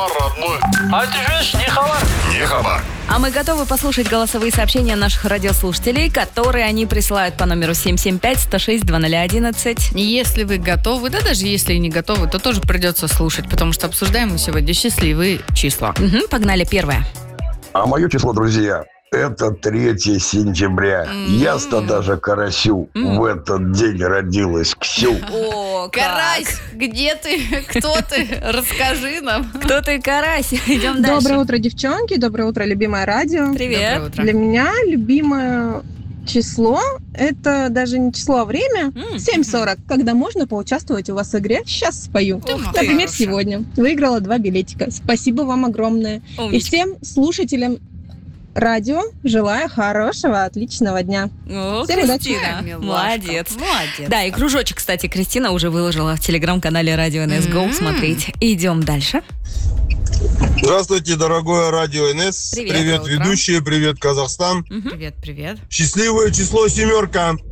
хабар, родной. А ты не хабар? Не хабар. А мы готовы послушать голосовые сообщения наших радиослушателей, которые они присылают по номеру 775-106-2011. Если вы готовы, да даже если и не готовы, то тоже придется слушать, потому что обсуждаем мы сегодня счастливые числа. Погнали, первое. А мое число, друзья, это 3 сентября. Ясно даже карасю. В этот день родилась Ксю. О, Карась, где ты? Кто ты? Расскажи нам. Кто ты, Карась? Идем дальше. Доброе утро, девчонки. Доброе утро, любимое радио. Привет. Доброе утро. Для меня любимое число – это даже не число, а время. 7:40, когда можно поучаствовать у вас в игре. Сейчас спою. Ух ты. Например, Хорошо. сегодня. Выиграла 2 билетика. Спасибо вам огромное. И Умничка. всем слушателям радио желаю хорошего, отличного дня. О, Всем удачи. Кристина, Милашка. молодец. Молодец. Да, и кружочек, кстати, Кристина уже выложила в телеграм-канале Радио НС. Go смотреть. Идем дальше. Здравствуйте, дорогое радио НС. Привет. Привет, Доброе утро. ведущие, привет, Казахстан. Привет, привет. Счастливое число 7.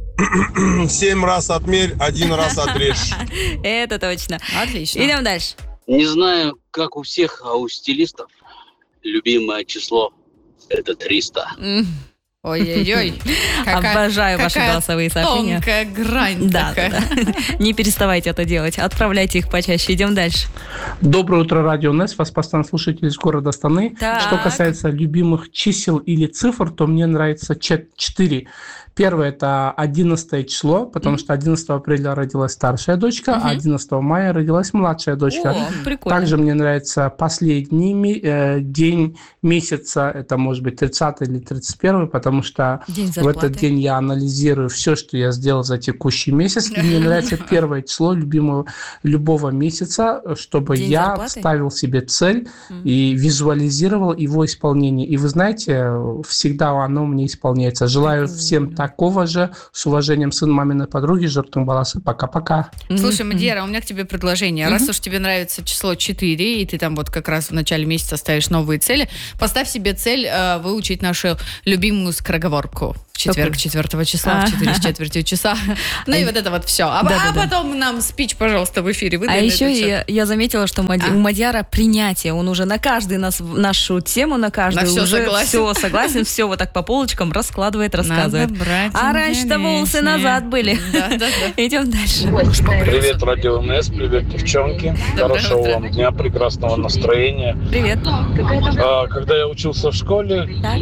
7 раз отмерь, 1 раз отрежь. Это точно. Отлично. Идем дальше. Не знаю, как у всех, а у стилистов любимое число – это 300. Ой-ой-ой. Обожаю ваши какая голосовые сообщения. Тонкая грань Да, такая. да. Не переставайте это делать. Отправляйте их почаще. Идем дальше. Доброе утро, Радио НС. Вас постоянно слушатель из города Астаны. Так. Что касается любимых чисел или цифр, то мне нравится 4. Первое – это 11 число, потому что 11 апреля родилась старшая дочка, а 11 мая родилась младшая дочка. О, прикольно. Также мне нравится последний день месяца, это может быть 30 или 31, потому что День в зарплаты. этот день я анализирую все, что я сделал за текущий месяц. И мне нравится первое число любого месяца, чтобы День я зарплаты? ставил себе цель и визуализировал его исполнение. И вы знаете, всегда оно у меня исполняется. Желаю всем такого же. С уважением, сын маминой подруги, Жортун Баласы. Пока-пока. Слушай, Мадьяра, у меня к тебе предложение. Раз уж тебе нравится число 4, и ты там вот как раз в начале месяца ставишь новые цели, поставь себе цель выучить нашу любимую скороговорку в четверг 4 числа, в 4 с четвертью часа. Ну и вот это вот все. А потом нам спич, пожалуйста, в эфире выдай. А на еще этот счет. я заметила, что у Мадьяра принятие. Он уже на каждую нашу тему, на каждую На всё уже согласен. все согласен, все вот так по полочкам раскладывает, рассказывает. Надо брать А раньше-то волосы интереснее. назад были. Да. Идем дальше. Привет, Радио НС, привет, девчонки. Хорошего утро. вам дня, прекрасного настроения. Привет. Когда я учился в школе, Так.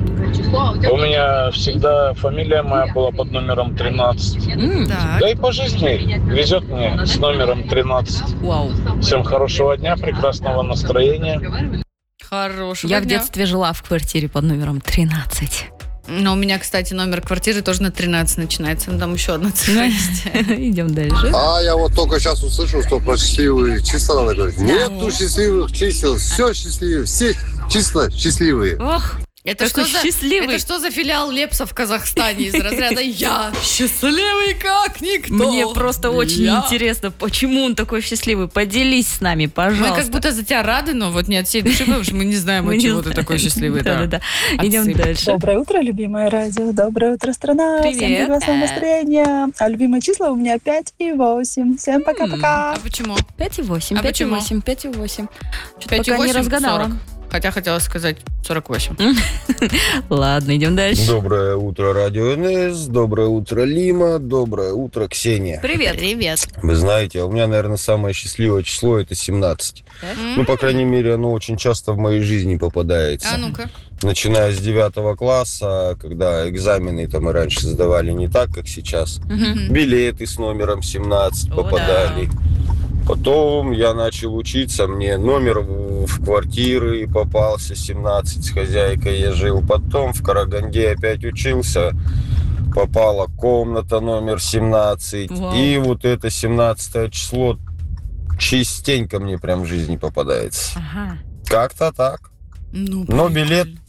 у меня всегда фамилия моя была под номером 13. Так. Да и по жизни везет мне с номером 13. Вау. Всем хорошего дня, прекрасного настроения. Хорошего Я в дня. детстве жила в квартире под номером 13. Но у меня, кстати, номер квартиры тоже на 13 начинается. Ну, там еще одна цифра есть. Идем дальше. А я вот только сейчас услышал, что про счастливые числа надо говорить. Нету счастливых чисел, все счастливые, все числа счастливые. Ох, Это какой что, счастливый. это что за филиал Лепса в Казахстане из разряда «Я счастливый как никто». Мне просто очень Я». интересно, почему он такой счастливый. Поделись с нами, Мы пожалуйста. как будто за тебя рады, но вот не от всей души, потому что мы не знаем, Мы от не чего ты знаем. такой счастливый. Да. Да-да-да. Идем Отсыпь. дальше. Доброе утро, любимое радио. Доброе утро, страна. Привет. Всем прекрасного настроения. А любимые числа у меня 5 и 8. Всем пока-пока. А почему? 5,8, А почему? 5,8, 5,8. 5 Пока не разгадала. 40. Хотя хотела сказать 48. Ладно, идем дальше. Доброе утро, Радио НС. Доброе утро, Лима. Доброе утро, Ксения. Привет. Привет. Вы знаете, у меня, наверное, самое счастливое число – это 17. Ну, по крайней мере, оно очень часто в моей жизни попадается. А ну-ка. Начиная с 9 класса, когда экзамены там и раньше сдавали не так, как сейчас. Билеты с номером 17 О, попадали. Потом я начал учиться, мне номер в квартиры попался 17, с хозяйкой я жил. Потом в Караганде опять учился, попала комната номер 17. Вау. И вот это 17 число частенько мне прям в жизни попадается. Ага. Как-то так. Ну, Но билет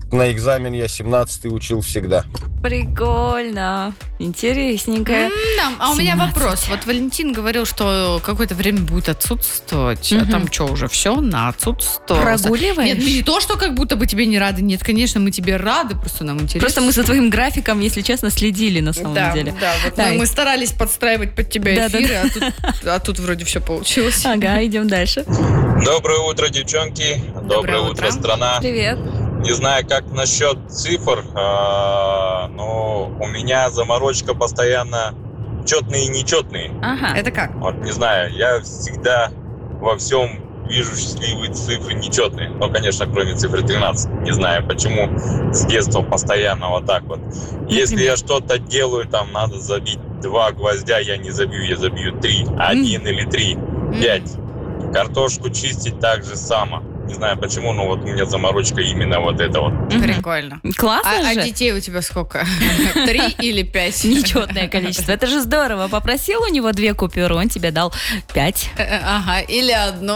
на экзамен я 17-й учил всегда. Прикольно. Интересненько. Да, а у меня 17. вопрос. Вот Валентин говорил, что какое-то время будет отсутствовать. А там что, уже все на отсутствие? Прогуливаешь? Нет, не то, что как будто бы тебе не рады. Нет, конечно, мы тебе рады, просто нам интересно. Просто мы за твоим графиком, если честно, следили на самом деле. Да, вот Да, мы старались подстраивать под тебя эфиры, а тут вроде все получилось. Ага, идем дальше. Доброе утро, девчонки. Доброе утро, страна. Привет. Не знаю, как насчет цифр, но у меня заморочка постоянно четные и нечетные. Ага. Это как? Вот не знаю, я всегда во всем вижу счастливые цифры нечетные. Ну, конечно, кроме цифры 13. Не знаю, почему с детства постоянно вот так вот. Если я что-то делаю, там надо забить 2 гвоздя, я не забью, я забью 3. 1 или 3, 5. Картошку чистить так же само. Не знаю почему, но вот у меня заморочка именно вот это вот. Прикольно. Классно А же. детей у тебя сколько? 3 или 5? Нечетное количество. Это же здорово. Попросил у него 2 купюры, он тебе дал 5. Ага, или 1.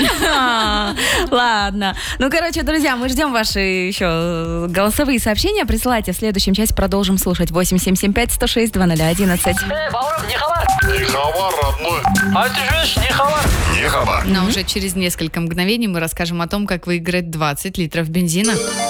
Ладно. Ну, короче, друзья, мы ждем ваши еще голосовые сообщения. Присылайте. В следующем часть продолжим слушать. 8775-106-2011. Не хабар, родной. А ты же не хабар. Не хабар. Но уже через несколько мгновений мы расскажем о том, как выиграть 20 литров бензина.